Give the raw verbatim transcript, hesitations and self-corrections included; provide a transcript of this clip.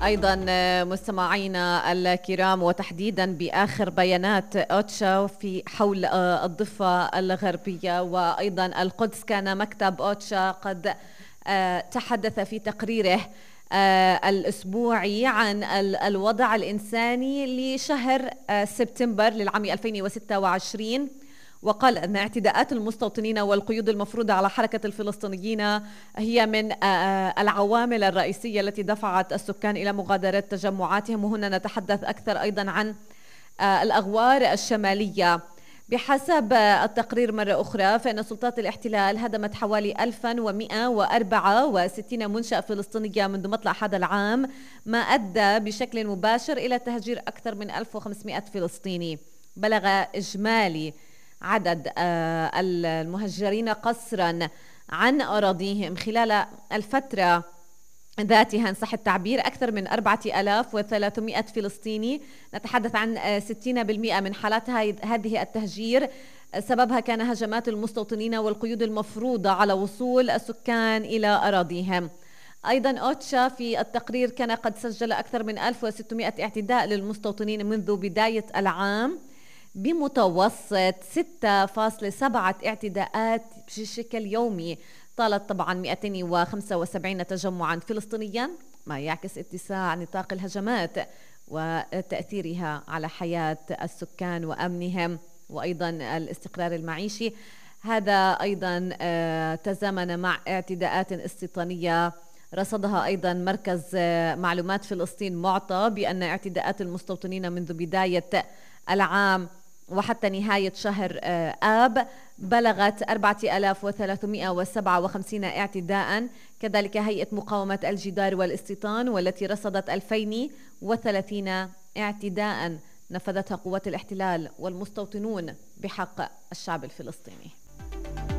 أيضا مستمعينا الكرام، وتحديدا بآخر بيانات أوتشا في حول الضفة الغربية وأيضا القدس، كان مكتب أوتشا قد تحدث في تقريره الأسبوعي عن الوضع الإنساني لشهر سبتمبر للعام ألفين وستة وعشرين، وقال أن اعتداءات المستوطنين والقيود المفروضة على حركة الفلسطينيين هي من العوامل الرئيسية التي دفعت السكان إلى مغادرة تجمعاتهم. وهنا نتحدث أكثر أيضا عن الأغوار الشمالية. بحسب التقرير مرة أخرى فإن سلطات الاحتلال هدمت حوالي ألف ومئة وأربعة وستين منشأة فلسطينية منذ مطلع هذا العام، ما أدى بشكل مباشر إلى تهجير أكثر من ألف وخمسمئة فلسطيني. بلغ إجمالي عدد المهجرين قسرا عن أراضيهم خلال الفترة ذاتها، إن صح التعبير، أكثر من أربعة آلاف وثلاثمئة فلسطيني. نتحدث عن ستين بالمئة من حالات هذه التهجير سببها كان هجمات المستوطنين والقيود المفروضة على وصول السكان إلى أراضيهم. أيضا أوتشا في التقرير كان قد سجل أكثر من ألف وستمئة اعتداء للمستوطنين منذ بداية العام، بمتوسط ستة فاصلة سبعة اعتداءات بشكل يومي. طالت طبعا مئتين وخمسة وسبعين تجمعا فلسطينيا، ما يعكس اتساع نطاق الهجمات وتأثيرها على حياة السكان وأمنهم وأيضا الاستقرار المعيشي. هذا أيضا تزامن مع اعتداءات استيطانية رصدها أيضا مركز معلومات فلسطين معطى بأن اعتداءات المستوطنين منذ بداية العام وحتى نهاية شهر آب بلغت أربعة آلاف وثلاثمئة وسبعة وخمسين اعتداء. كذلك هيئة مقاومة الجدار والاستيطان والتي رصدت ألفين وثلاثين اعتداء نفذتها قوات الاحتلال والمستوطنون بحق الشعب الفلسطيني.